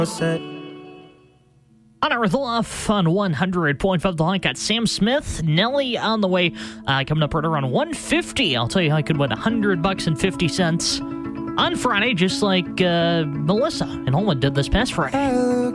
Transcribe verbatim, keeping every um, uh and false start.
On Earth Off on one hundred point five The Line, got Sam Smith, Nelly on the way. Uh, coming up right around one fifty. I'll tell you how I could win one hundred bucks and fifty cents on Friday, just like uh, Melissa and Holman did this past Friday.